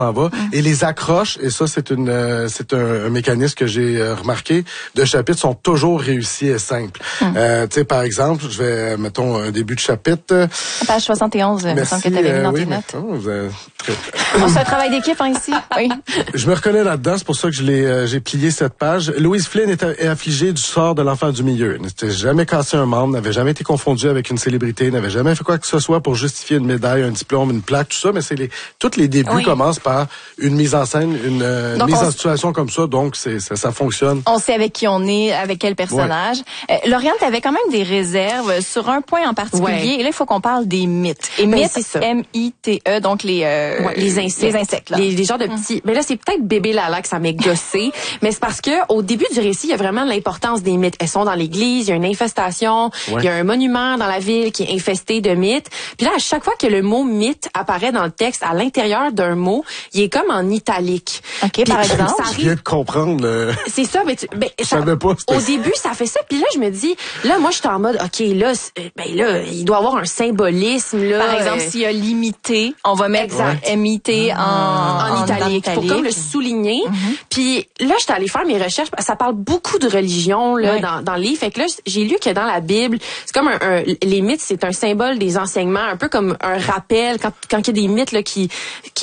s'en va et les accroches, et ça c'est un mécanisme que j'ai remarqué, de chapitres sont toujours réussis et simples. Tu sais, par exemple, je vais, mettons, un début de chapitre. Page 71, il me semble que tu avais mis dans tes notes. C'est un travail d'équipe, hein, ici. Oui. Je me reconnais là-dedans, c'est pour ça que j'ai plié cette page. Louise Flynn est affligée du sort de l'enfant du milieu. Elle n'était jamais cassé un membre, n'avait jamais été confondue avec une célébrité, n'avait jamais fait quoi que ce soit pour justifier une médaille, un diplôme, une plaque, tout ça, mais tous les débuts commencent par une mise en scène, une mise en situation comme ça, donc ça fonctionne. On sait avec qui on est, avec quel personnage. Lauriane, tu avais quand même des réserves sur un point en particulier, et là, il faut qu'on parle des mythes. Et mythes, M-I-T-E, donc les insectes. Les insectes, là. Les genres de petits... Mais là, c'est peut-être bébé Lala que ça m'est gossé, mais c'est parce que au début du récit, il y a vraiment l'importance des mythes. Elles sont dans l'église, il y a une infestation, il y a un monument dans la ville qui est infesté de mythes. Puis là, à chaque fois que le mot mythe apparaît dans le texte, à l'intérieur d'un mot, il est comme en italique. OK, puis, par exemple. Je viens de comprendre. C'est ça, mais je savais pas. Au début, ça fait ça, puis là, je me dis, là, moi, je suis en mode, OK, là, il doit avoir un symbolisme, là. Par exemple, s'il y a limité, on va mettre M-I-T en italique. Pour comme le souligner. Puis là, j'étais allée faire mes recherches. Ça parle beaucoup de religion là dans le livre. Fait que là, j'ai lu que dans la Bible, c'est comme les mythes, c'est un symbole des enseignements, un peu comme un rappel quand il y a des mythes là qui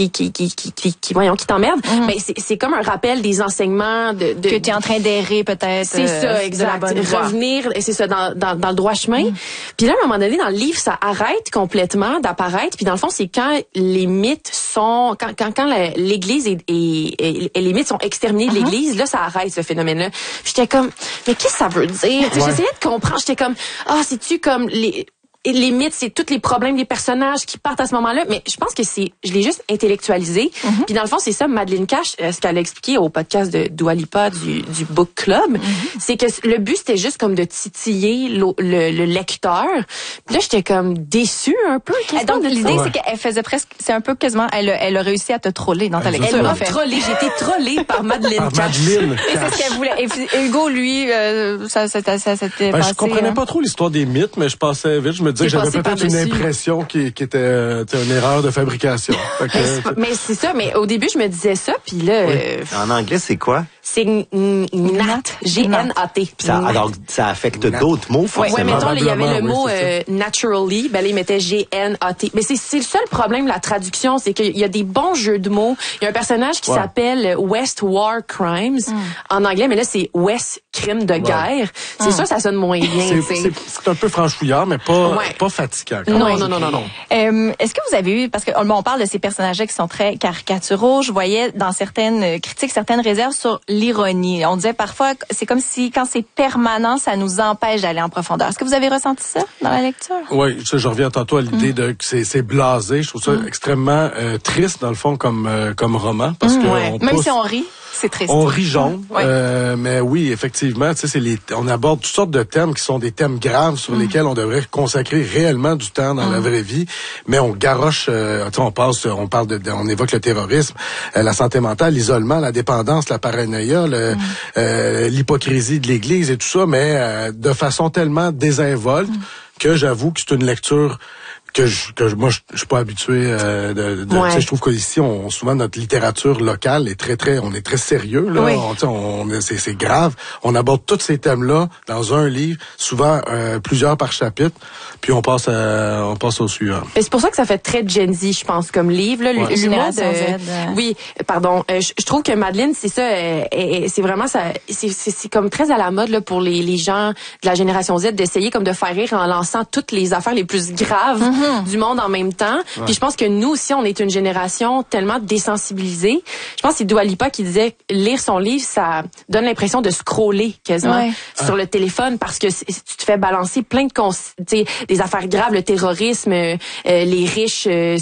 t'emmerdent. Mais c'est comme un rappel des enseignements de que tu es en train d'errer peut-être. C'est ça, exact. Revenir, c'est ça dans le droit chemin. Puis là, à un moment donné, dans le livre, ça arrête complètement d'apparaître. Puis dans le fond, c'est quand les mythes sont quand l'Église et les mythes sont exterminés de l'Église, là, ça arrête ce phénomène-là. J'étais comme, mais qu'est-ce que ça veut dire? J'essayais de comprendre. J'étais comme, c'est-tu comme les mythes, c'est tous les problèmes des personnages qui partent à ce moment-là, mais je pense que je l'ai juste intellectualisé. Puis dans le fond, c'est ça, Madeleine Cash, ce qu'elle a expliqué au podcast de Dua Lipa du Book Club, c'est que le but, c'était juste comme de titiller le lecteur. Puis là, j'étais comme déçue un peu. Donc, l'idée, c'est qu'elle faisait presque, c'est un peu quasiment, elle a réussi à te troller dans ta lecture. Elle m'a trollée, j'ai été trollée par Madeleine Cash. Et c'est ce qu'elle voulait. Et Hugo, lui, ça s'était passé. Je comprenais pas trop l'histoire des mythes, mais je passais vite. Je me disais que j'avais peut-être une impression qui était une erreur de fabrication. Mais c'est ça, mais au début, je me disais ça, puis là... En anglais, c'est quoi? C'est Gnat, G-N-A-T. Alors, ça affecte d'autres mots, forcément. Ouais, mettons, il y avait le mot naturally, ben là, il mettait G-N-A-T. Mais c'est le seul problème de la traduction, c'est qu'il y a des bons jeux de mots. Il y a un personnage qui s'appelle West War Crimes en anglais, mais là, c'est West Crime de guerre. C'est sûr, ça sonne moins bien. C'est un peu franchouillard, mais pas fatigant. Non. Est-ce que vous avez eu, parce que on parle de ces personnages qui sont très caricaturaux, je voyais dans certaines critiques, certaines réserves sur l'ironie. On disait parfois, c'est comme si quand c'est permanent, ça nous empêche d'aller en profondeur. Est-ce que vous avez ressenti ça dans la lecture? Oui, je reviens tantôt à l'idée de que c'est blasé. Je trouve ça extrêmement triste, dans le fond, comme roman. Parce que même si on rit, c'est triste. On rit jaune, mais oui, effectivement, tu sais, on aborde toutes sortes de thèmes qui sont des thèmes graves sur lesquels on devrait consacrer réellement du temps dans la vraie vie, mais on garoche, on évoque le terrorisme, la santé mentale, l'isolement, la dépendance, la paranoïa, l'hypocrisie de l'Église et tout ça, mais de façon tellement désinvolte que j'avoue que c'est une lecture que moi je suis pas habitué je trouve qu'ici souvent notre littérature locale est on est très sérieux là, c'est grave, on aborde tous ces thèmes-là dans un livre, souvent plusieurs par chapitre, puis on passe au suivant. Et c'est pour ça que ça fait très Gen Z, je pense, comme livre là, l'humour de Oui, pardon, je trouve que Madeleine, c'est ça, c'est vraiment ça, c'est comme très à la mode là pour les gens de la génération Z d'essayer comme de faire rire en lançant toutes les affaires les plus graves du monde en même temps. Puis je pense que nous aussi, on est une génération tellement désensibilisée. Je pense que c'est Dua Lipa qui disait lire son livre, ça donne l'impression de scroller quasiment sur le téléphone parce que tu te fais balancer plein de des affaires graves, le terrorisme, les riches, et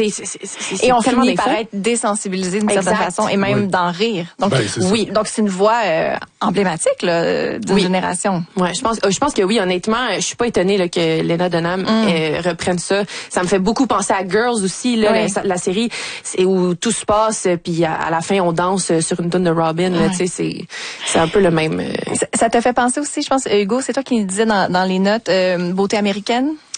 on finit par être désensibilisé d'une certaine façon et même d'en rire. Donc donc c'est une voix emblématique là, d'une génération. Ouais, je pense que oui, honnêtement, je suis pas étonnée là, que Lena Dunham reprenne ça. Ça me fait beaucoup penser à Girls aussi là, la série où tout se passe puis à la fin on danse sur une tune de Robin là, tu sais, c'est un peu le même. Ça te fait penser aussi, je pense, Hugo, c'est toi qui disais dans les notes beauté américaine.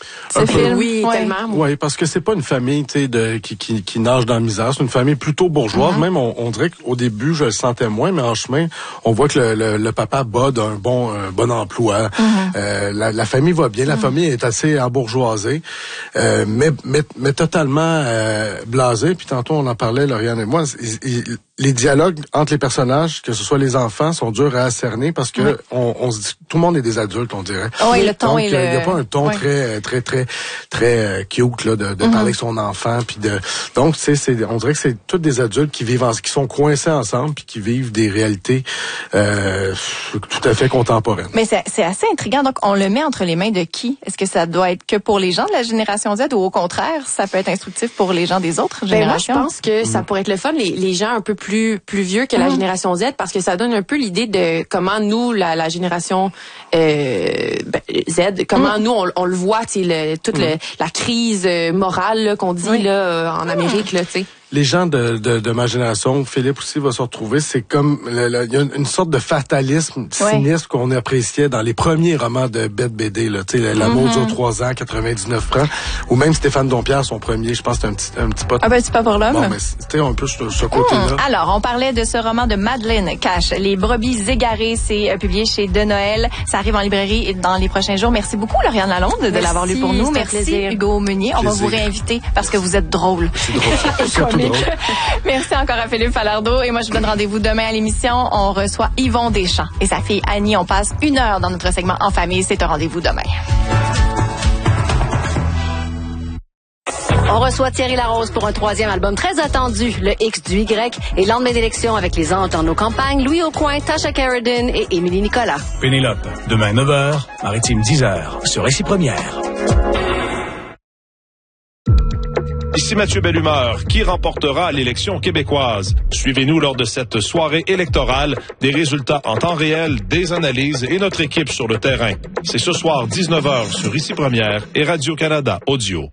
Ce film. Oui, tellement. Oui, parce que c'est pas une famille, tu sais, qui nage dans la misère. C'est une famille plutôt bourgeoise. Même, on dirait qu'au début, je le sentais moins, mais en chemin, on voit que le papa bat d'un bon emploi. La famille va bien. La famille est assez embourgeoisée, mais totalement blasée. Puis tantôt, on en parlait, Lauriane et moi. Les dialogues entre les personnages, que ce soit les enfants, sont durs à cerner parce que on se dit, tout le monde est des adultes, on dirait. Oui, le ton. Donc, il n'y a pas un ton très cute là, de parler avec son enfant. Puis donc, on dirait que c'est tous des adultes qui vivent, qui sont coincés ensemble puis qui vivent des réalités tout à fait contemporaines. Mais c'est assez intriguant. Donc, on le met entre les mains de qui? Est-ce que ça doit être que pour les gens de la génération Z ou au contraire, ça peut être instructif pour les gens des autres générations? Moi, je pense que ça pourrait être le fun, les gens un peu plus vieux que la génération Z, parce que ça donne un peu l'idée de comment nous, la génération Z, comment nous, on le voit, toute la crise morale là, qu'on dit là, en Amérique, là, tu sais. Les gens de ma génération, Philippe aussi va se retrouver, c'est comme il y a une sorte de fatalisme, cynisme qu'on appréciait dans les premiers romans de Bette BD, là, tu sais, L'amour dure 3 ans, 99 francs, ou même Stéphane Dompierre, son premier, je pense que c'était un petit pas. Ah ben, c'est pas pour l'homme. Bon, mais c'était un peu ce côté-là. Alors, on parlait de ce roman de Madeleine Cash, Les brebis égarées, c'est publié chez De Noël. Ça arrive en librairie dans les prochains jours. Merci beaucoup, Lauriane Lalonde, de l'avoir lu pour nous. Merci, Hugo Meunier. On va vous réinviter parce que vous êtes drôle. C'est drôle. Merci encore à Philippe Falardeau. Et moi, je vous donne rendez-vous demain à l'émission. On reçoit Yvon Deschamps et sa fille Annie. On passe 1 heure dans notre segment En famille. C'est un rendez-vous demain. On reçoit Thierry Larose pour un 3e album très attendu, le X du Y, et lendemain d'élection avec les Anges dans nos campagnes, Louis Aucoin, Tasha Carradine et Émilie Nicolas. Pénélope, demain 9h, Maritime 10h, sur Récit Première. Ici Mathieu Bellumeur, qui remportera l'élection québécoise. Suivez-nous lors de cette soirée électorale, des résultats en temps réel, des analyses et notre équipe sur le terrain. C'est ce soir 19h sur Ici Première et Radio-Canada Audio.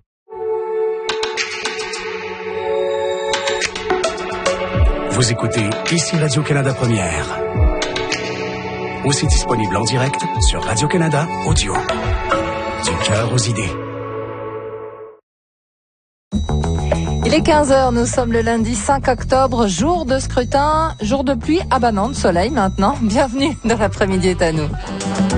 Vous écoutez Ici Radio-Canada Première. Aussi disponible en direct sur Radio-Canada Audio. Du cœur aux idées. Il est 15h, nous sommes le lundi 5 octobre, jour de scrutin, jour de pluie, de soleil maintenant. Bienvenue dans l'après-midi est à nous.